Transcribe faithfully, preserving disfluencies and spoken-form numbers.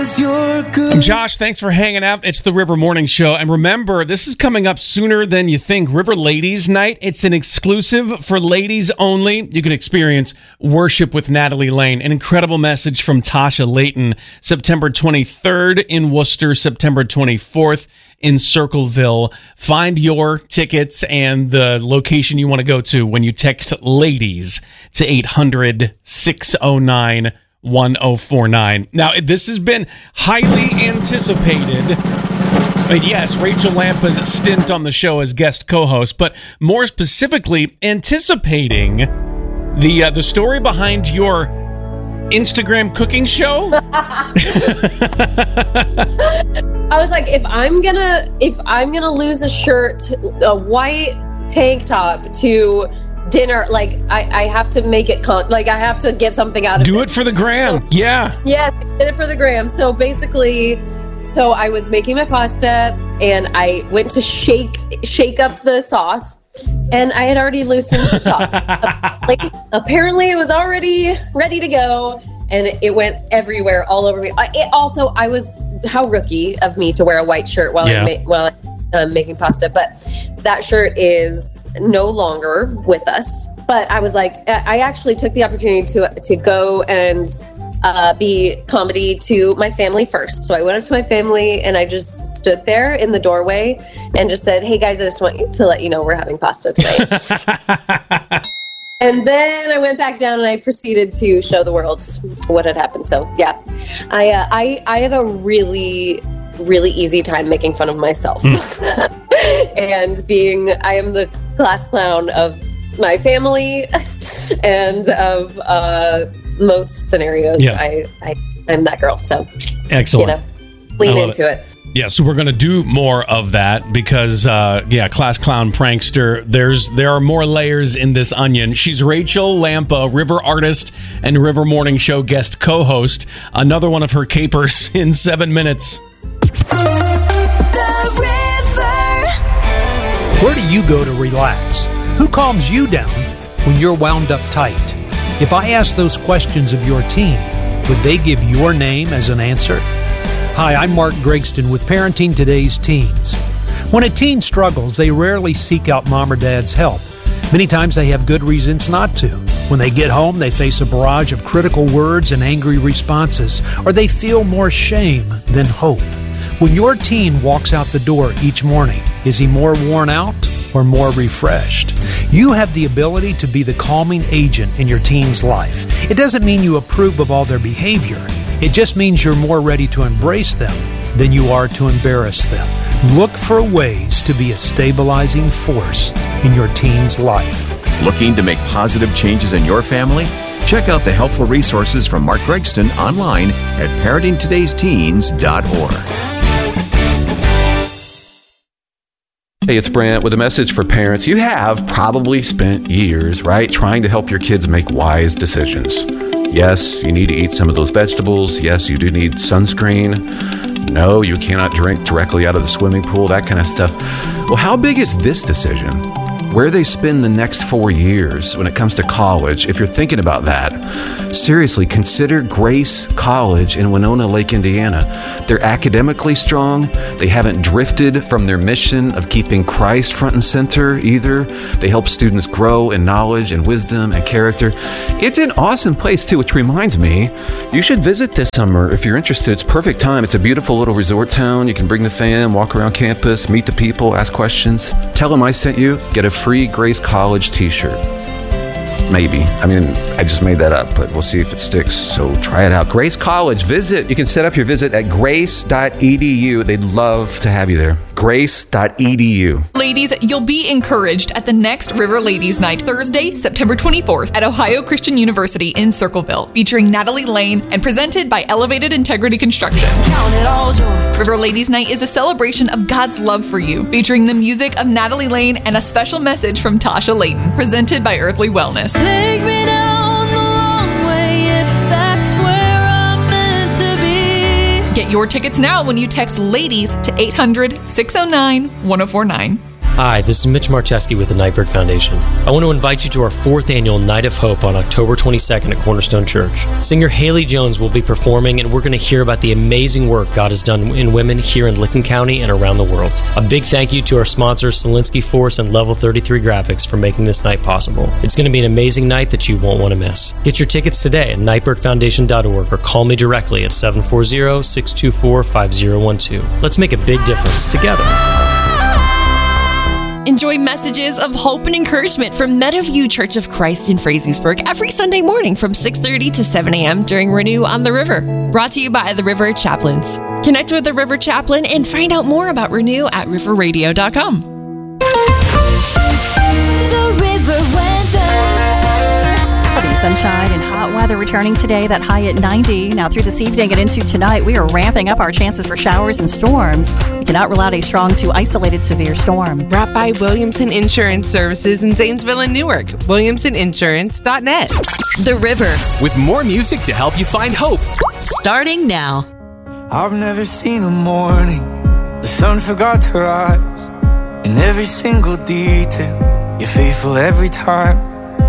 I'm Josh. Thanks for hanging out. It's the River Morning Show. And remember, this is coming up sooner than you think. River Ladies Night. It's an exclusive for ladies only. You can experience Worship with Natalie Lane. An incredible message from Tasha Layton. September twenty-third in Worcester. September twenty-fourth in Circleville. Find your tickets and the location you want to go to when you text LADIES to eight hundred, six oh nine, one oh four nine. Now, this has been highly anticipated. But yes, Rachel Lampa's stint on the show as guest co-host, but more specifically, anticipating the uh, the story behind your Instagram cooking show. I was like, if I'm gonna if I'm gonna lose a shirt, a white tank top to dinner, like I, I have to make it con- like I have to get something out of it. Do it for the gram. So, yeah. Yeah, did it for the gram. So basically, so I was making my pasta and I went to shake shake up the sauce and I had already loosened the top. Like apparently it was already ready to go and it went everywhere, all over me. It also, I was how rookie of me to wear a white shirt while yeah. I'm ma- while I'm making pasta, but that shirt is no longer with us. But I was like, I actually took the opportunity to to go and uh, be comedy to my family first. So I went up to my family and I just stood there in the doorway and just said, "Hey guys, I just want you to let you know we're having pasta tonight." And then I went back down and I proceeded to show the world what had happened. So yeah, I uh, I I have a really really easy time making fun of myself mm. and being I am the class clown of my family and of uh, most scenarios. Yeah. I, I I'm that girl. So excellent. You know, lean into it. it. Yeah, so we're going to do more of that because, uh, yeah, class clown prankster, there's there are more layers in this onion. She's Rachel Lampa, River artist and River Morning Show guest co-host. Another one of her capers in seven minutes. The River. Where do you go to relax? Who calms you down when you're wound up tight? If I ask those questions of your teen, would they give your name as an answer? Hi, I'm Mark Gregston with Parenting Today's Teens. When a teen struggles, they rarely seek out mom or dad's help. Many times they have good reasons not to. When they get home, they face a barrage of critical words and angry responses, or they feel more shame than hope. When your teen walks out the door each morning, is he more worn out or more refreshed? You have the ability to be the calming agent in your teen's life. It doesn't mean you approve of all their behavior. It just means you're more ready to embrace them than you are to embarrass them. Look for ways to be a stabilizing force in your teen's life. Looking to make positive changes in your family? Check out the helpful resources from Mark Gregston online at parenting todays teens dot org. Hey, it's Brant with a message for parents. You have probably spent years, right, trying to help your kids make wise decisions. Yes, you need to eat some of those vegetables. Yes, you do need sunscreen. No, you cannot drink directly out of the swimming pool, that kind of stuff. Well, how big is this decision? Where they spend the next four years when it comes to college, if you're thinking about that, seriously, consider Grace College in Winona Lake, Indiana. They're academically strong. They haven't drifted from their mission of keeping Christ front and center either. They help students grow in knowledge and wisdom and character. It's an awesome place, too, which reminds me, you should visit this summer if you're interested. It's perfect time. It's a beautiful little resort town. You can bring the fam, walk around campus, meet the people, ask questions. Tell them I sent you. Get a free Grace College t-shirt. Maybe. I mean, I just made that up, but we'll see if it sticks. So try it out. Grace College. Visit. You can set up your visit at grace dot e d u. They'd love to have you there. grace dot e d u. Ladies, you'll be encouraged at the next River Ladies Night, Thursday, September twenty-fourth at Ohio Christian University in Circleville, featuring Natalie Lane and presented by Elevated Integrity Construction. River Ladies Night is a celebration of God's love for you, featuring the music of Natalie Lane and a special message from Tasha Layton, presented by Earthly Wellness. Take me down the long way if that's where I'm meant to be. Get your tickets now when you text LADIES to eight hundred, six oh nine, one oh four nine. Hi, this is Mitch Marcheski with the Nightbird Foundation. I want to invite you to our fourth annual Night of Hope on October twenty-second at Cornerstone Church. Singer Haley Jones will be performing, and we're going to hear about the amazing work God has done in women here in Licking County and around the world. A big thank you to our sponsors, Solinsky Force and Level thirty-three Graphics, for making this night possible. It's going to be an amazing night that you won't want to miss. Get your tickets today at nightbird foundation dot org or call me directly at seven four zero, six two four, five zero one two. Let's make a big difference together. Enjoy messages of hope and encouragement from Meadowview Church of Christ in Frazeysburg every Sunday morning from six thirty to seven a.m. during Renew on the River. Brought to you by the River Chaplains. Connect with the River Chaplain and find out more about Renew at river radio dot com. The River Weather. Sunshine and hot weather returning today, that high at ninety. Now through this evening and into tonight, we are ramping up our chances for showers and storms. We cannot rule out a strong to isolated severe storm. Brought by Williamson Insurance Services in Zanesville and Newark. Williamson Insurance dot net. The River. With more music to help you find hope. Starting now. I've never seen a morning the sun forgot to rise. In every single detail, you're faithful every time.